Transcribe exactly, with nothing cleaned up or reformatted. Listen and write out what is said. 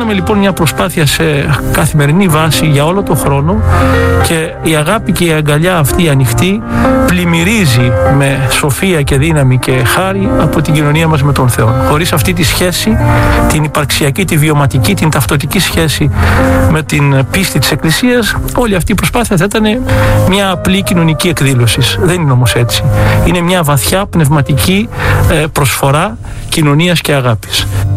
κάνουμε λοιπόν μια προσπάθεια σε καθημερινή βάση για όλο τον χρόνο και η αγάπη και η αγκαλιά αυτή η ανοιχτή πλημμυρίζει με σοφία και δύναμη και χάρη από την κοινωνία μας με τον Θεό. Χωρίς αυτή τη σχέση, την υπαρξιακή, τη βιωματική, την ταυτοτική σχέση με την πίστη της Εκκλησίας, όλη αυτή η προσπάθεια θα ήταν μια απλή κοινωνική εκδήλωση. Δεν είναι όμως έτσι. Είναι μια βαθιά πνευματική προσφορά κοινωνίας και αγάπης.